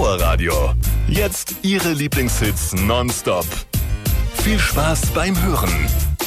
Powerradio. Jetzt Ihre Lieblingshits nonstop. Viel Spaß beim Hören.